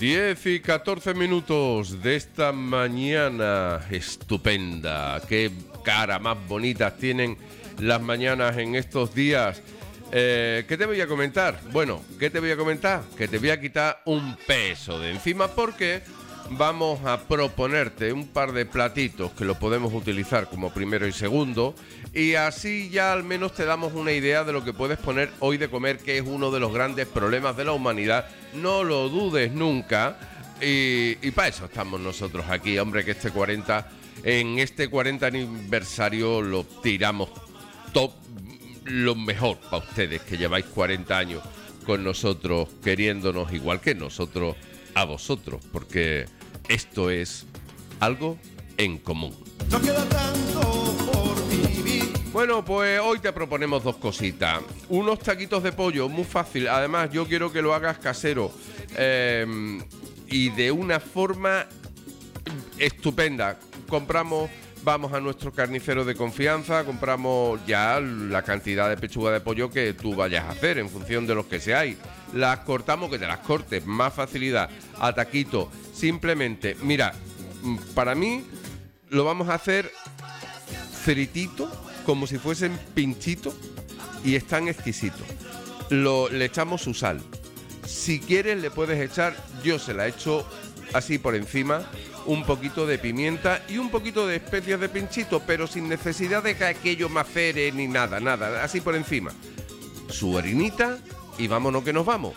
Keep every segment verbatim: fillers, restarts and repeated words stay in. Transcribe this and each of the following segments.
diez y catorce minutos de esta mañana estupenda. Qué cara más bonitas tienen las mañanas en estos días. Eh, ¿Qué te voy a comentar? Bueno, ¿qué te voy a comentar? Que te voy a quitar un peso de encima porque vamos a proponerte un par de platitos que lo podemos utilizar como primero y segundo, y así ya al menos te damos una idea de lo que puedes poner hoy de comer, que es uno de los grandes problemas de la humanidad. No lo dudes nunca, y, y para eso estamos nosotros aquí, hombre, que este cuarenta, en este cuarenta aniversario lo tiramos top, lo mejor para ustedes que lleváis cuarenta años con nosotros, queriéndonos igual que nosotros a vosotros, porque esto es algo en común. No queda tanto por vivir. Bueno, pues hoy te proponemos dos cositas. Unos taquitos de pollo, muy fácil. Además, yo quiero que lo hagas casero eh, y de una forma estupenda. Compramos, vamos a nuestro carnicero de confianza, compramos ya la cantidad de pechuga de pollo que tú vayas a hacer en función de los que seáis. Las cortamos, que te las cortes, más facilidad, a taquito. Simplemente, mira, para mí lo vamos a hacer fritito, como si fuesen pinchitos, y están exquisitos. Lo, le echamos su sal. Si quieres le puedes echar, yo se la echo así por encima, un poquito de pimienta y un poquito de especias de pinchito, pero sin necesidad de que aquello macere ni nada, nada, así por encima. Su harinita y vámonos que nos vamos.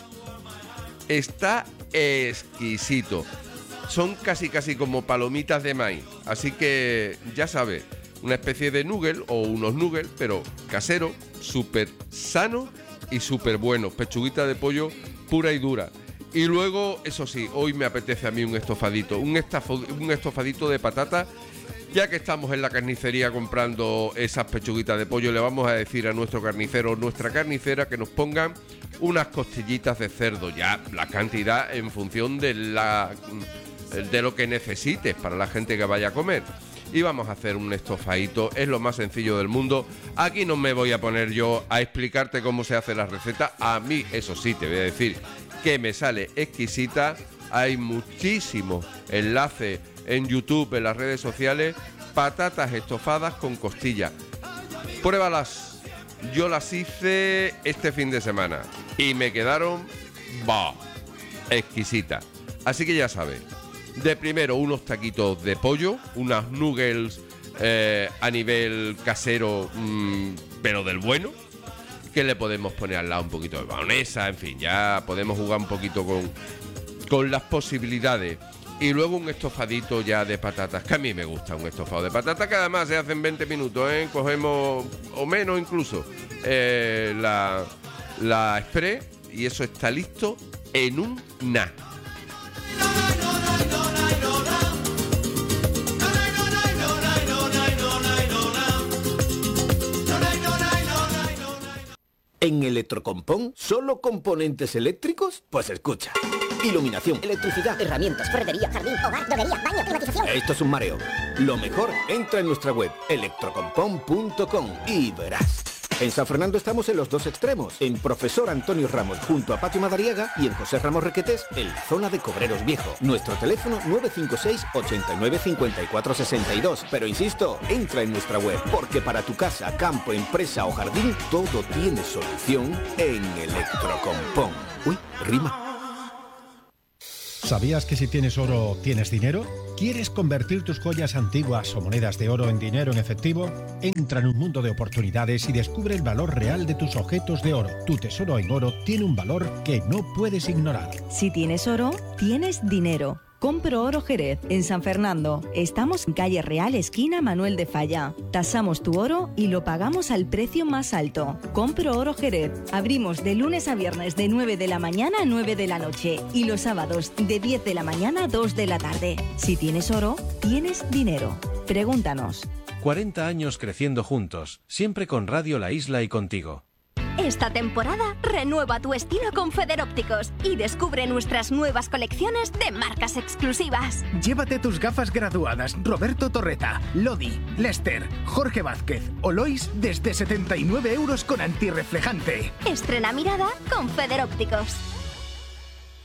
Está exquisito. Son casi casi como palomitas de maíz, así que ya sabes, una especie de nugget o unos nuggets, pero casero, súper sano y súper bueno. Pechuguita de pollo pura y dura. Y luego, eso sí, hoy me apetece a mí un estofadito, un, estafo, un estofadito de patata. Ya que estamos en la carnicería comprando esas pechuguitas de pollo, le vamos a decir a nuestro carnicero, nuestra carnicera, que nos pongan unas costillitas de cerdo, ya la cantidad en función de la de lo que necesites para la gente que vaya a comer. Y vamos a hacer un estofadito, es lo más sencillo del mundo. Aquí no me voy a poner yo a explicarte cómo se hace la receta. A mí, eso sí, te voy a decir que me sale exquisita. Hay muchísimos enlaces en YouTube, en las redes sociales, patatas estofadas con costilla. Pruébalas. Yo las hice este fin de semana y me quedaron, bah, exquisitas. Así que ya sabes, de primero unos taquitos de pollo, unas nuggets eh, a nivel casero, mmm, pero del bueno, que le podemos poner al lado un poquito de mayonesa, en fin, ya podemos jugar un poquito con, con las posibilidades. Y luego un estofadito ya de patatas, que a mí me gusta un estofado de patatas, que además se hace en veinte minutos, ¿eh? Cogemos, o menos incluso, eh, la, la express, y eso está listo en un na. ¿En Electrocompón solo componentes eléctricos? Pues escucha. Iluminación, electricidad, herramientas, ferretería, jardín, hogar, droguería, baño, climatización. Esto es un mareo. Lo mejor, entra en nuestra web electrocompón punto com y verás. En San Fernando estamos en los dos extremos, en Profesor Antonio Ramos junto a Patio Madariaga y en José Ramos Requetés en la zona de Cobreros Viejo. Nuestro teléfono nueve cinco seis, ocho nueve, cinco cuatro seis dos. Pero insisto, entra en nuestra web, porque para tu casa, campo, empresa o jardín, todo tiene solución en Electrocompón. Uy, rima. ¿Sabías que si tienes oro, tienes dinero? ¿Quieres convertir tus joyas antiguas o monedas de oro en dinero en efectivo? Entra en un mundo de oportunidades y descubre el valor real de tus objetos de oro. Tu tesoro en oro tiene un valor que no puedes ignorar. Si tienes oro, tienes dinero. Compro Oro Jerez, en San Fernando. Estamos en calle Real, esquina Manuel de Falla. Tasamos tu oro y lo pagamos al precio más alto. Compro Oro Jerez. Abrimos de lunes a viernes de nueve de la mañana a nueve de la noche y los sábados de diez de la mañana a dos de la tarde. Si tienes oro, tienes dinero. Pregúntanos. cuarenta años creciendo juntos, siempre con Radio La Isla y contigo. Esta temporada renueva tu estilo con Federópticos y descubre nuestras nuevas colecciones de marcas exclusivas. Llévate tus gafas graduadas Roberto Torreta, Lodi, Lester, Jorge Vázquez o Lois desde setenta y nueve euros con antirreflejante. Estrena mirada con Federópticos.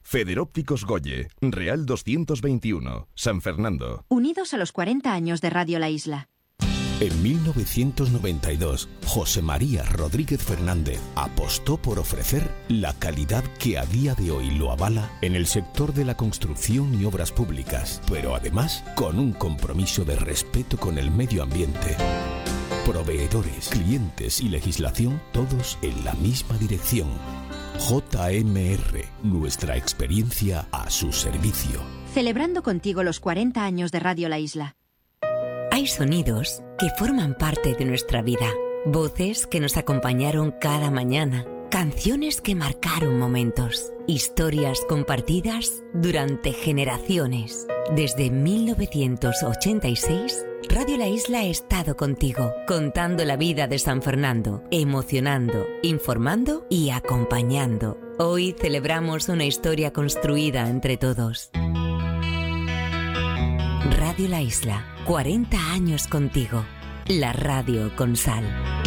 Federópticos Goye, Real doscientos veintiuno, San Fernando. Unidos a los cuarenta años de Radio La Isla. En mil novecientos noventa y dos, José María Rodríguez Fernández apostó por ofrecer la calidad que a día de hoy lo avala en el sector de la construcción y obras públicas, pero además con un compromiso de respeto con el medio ambiente. Proveedores, clientes y legislación, todos en la misma dirección. J M R, nuestra experiencia a su servicio. Celebrando contigo los cuarenta años de Radio La Isla. Hay sonidos que forman parte de nuestra vida, voces que nos acompañaron cada mañana, canciones que marcaron momentos, historias compartidas durante generaciones. Desde mil novecientos ochenta y seis, Radio La Isla ha estado contigo, contando la vida de San Fernando, emocionando, informando y acompañando. Hoy celebramos una historia construida entre todos. Radio La Isla, cuarenta años contigo. La radio con sal.